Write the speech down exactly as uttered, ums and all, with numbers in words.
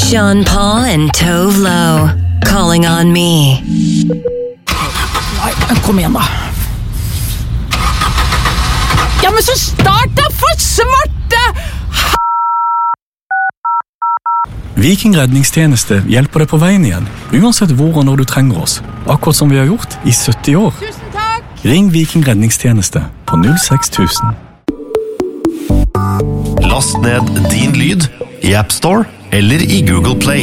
Sean Paul and Tove Lo, calling on me. Nei, kom igjen da. Ja, men så starta for svarte! Viking redningstjeneste hjelper deg på veien igjen, uansett hvor og når du trenger oss. Akkurat som vi har gjort i sytti år. Tusen takk! Ring Viking redningstjeneste på null seks tusen. Last ned din lyd i App Store eller i Google Play.